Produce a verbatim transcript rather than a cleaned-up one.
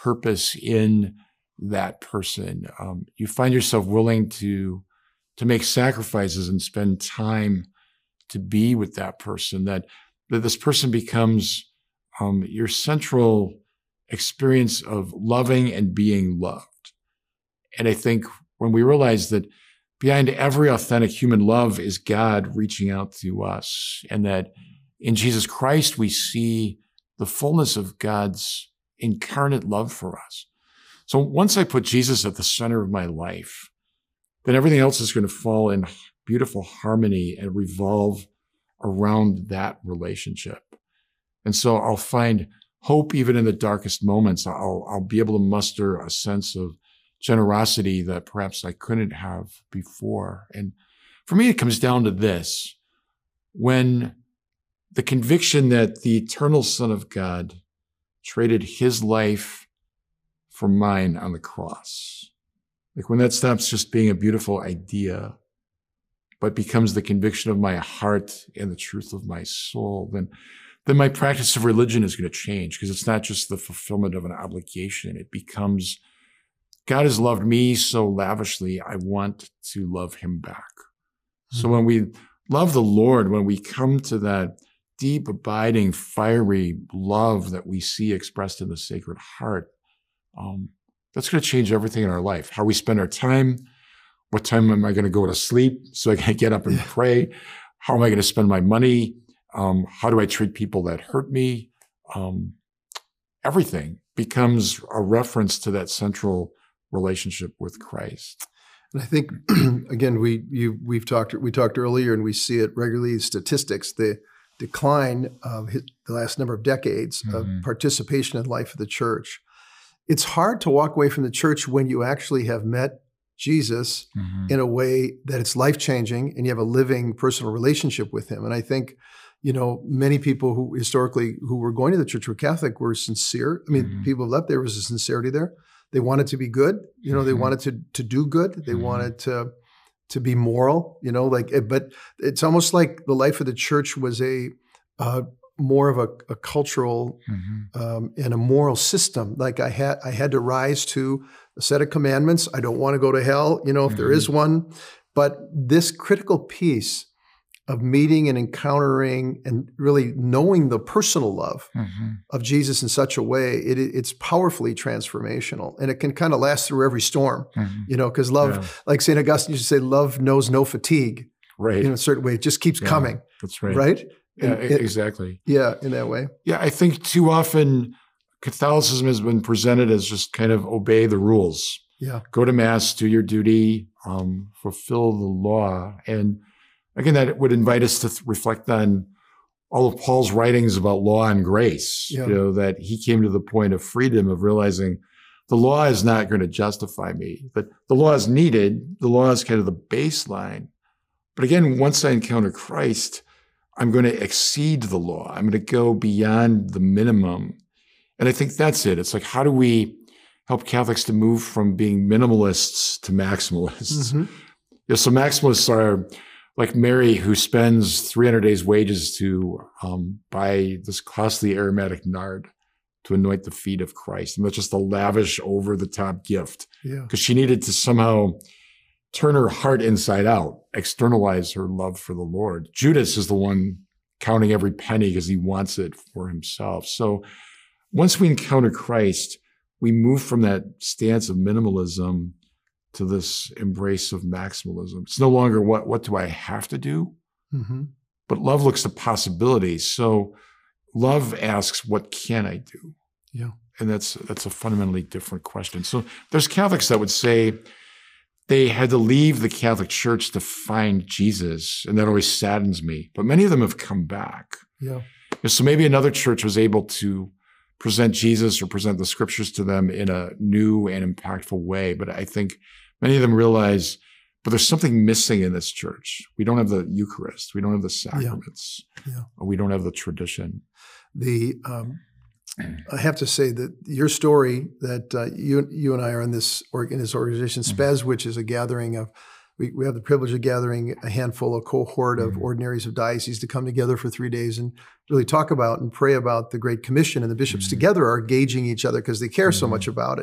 purpose in that person. Um, you find yourself willing to, to make sacrifices and spend time to be with that person, that, that this person becomes um, your central experience of loving and being loved. And I think when we realize that behind every authentic human love is God reaching out to us, and that in Jesus Christ we see the fullness of God's incarnate love for us. So once I put Jesus at the center of my life, then everything else is going to fall in beautiful harmony and revolve around that relationship. And so I'll find hope even in the darkest moments. I'll, I'll be able to muster a sense of generosity that perhaps I couldn't have before. And for me, it comes down to this: when the conviction that the eternal Son of God traded his life for mine on the cross, like when that stops just being a beautiful idea, but becomes the conviction of my heart and the truth of my soul, then then my practice of religion is going to change, because it's not just the fulfillment of an obligation. It becomes, God has loved me so lavishly, I want to love him back. Mm-hmm. So when we love the Lord, when we come to that deep, abiding, fiery love that we see expressed in the Sacred Heart, um, that's going to change everything in our life. How we spend our time, what time am I going to go to sleep so I can get up and pray? How am I going to spend my money? Um, how do I treat people that hurt me? Um, everything becomes a reference to that central relationship with Christ. And I think, again, we you we've talked we talked earlier, and we see it regularly. Statistics: the decline of his, the last number of decades mm-hmm. of participation in the life of the church. It's hard to walk away from the church when you actually have met Jesus mm-hmm. in a way that it's life-changing, and you have a living personal relationship with him. And I think, you know, many people who historically who were going to the church were Catholic were sincere. I mean, mm-hmm. people who left, there was a sincerity there. They wanted to be good. You know, mm-hmm. they wanted to to do good. They mm-hmm. wanted to to be moral. You know, like, but it's almost like the life of the church was a uh, more of a, a cultural mm-hmm. um, and a moral system. Like I had I had to rise to a set of commandments. I don't want to go to hell, you know, if mm-hmm. there is one. But this critical piece of meeting and encountering and really knowing the personal love mm-hmm. of Jesus in such a way, it, it's powerfully transformational. And it can kind of last through every storm, mm-hmm. you know, because love, yeah. like Saint Augustine used to say, love knows no fatigue. Right. In a certain way, it just keeps yeah, coming. That's right. Right? Yeah, and, it, exactly. Yeah, in that way. Yeah, I think too often Catholicism has been presented as just kind of obey the rules. Yeah. Go to Mass, do your duty, um, fulfill the law. And again, that would invite us to th- reflect on all of Paul's writings about law and grace, yeah. you know, that he came to the point of freedom, of realizing the law is not going to justify me, that the law is needed. The law is kind of the baseline. But again, once I encounter Christ, I'm going to exceed the law. I'm going to go beyond the minimum. And I think that's it. It's like, how do we help Catholics to move from being minimalists to maximalists? Mm-hmm. Yeah, so maximalists are like Mary, who spends three hundred days' wages to um, buy this costly aromatic nard to anoint the feet of Christ. And that's just a lavish, over-the-top gift. Yeah. Because she needed to somehow turn her heart inside out, externalize her love for the Lord. Judas is the one counting every penny because he wants it for himself. So once we encounter Christ, we move from that stance of minimalism to this embrace of maximalism. It's no longer what, what do I have to do? Mm-hmm. But love looks to possibilities. So love asks, what can I do? Yeah. And that's that's a fundamentally different question. So there's Catholics that would say they had to leave the Catholic Church to find Jesus, and that always saddens me. But many of them have come back. Yeah. So maybe another church was able to present Jesus or present the scriptures to them in a new and impactful way. But I think many of them realize, but there's something missing in this church. We don't have the Eucharist. We don't have the sacraments. Yeah. Yeah. We don't have the tradition. The um, I have to say that your story that uh, you you and I are in this org- in this organization, S P E Z, mm-hmm. which is a gathering of we, we have the privilege of gathering a handful, a cohort of Mhm. ordinaries of dioceses to come together for three days and really talk about and pray about the Great Commission. And the bishops Mhm. together are engaging each other because they care so Mhm. much about it.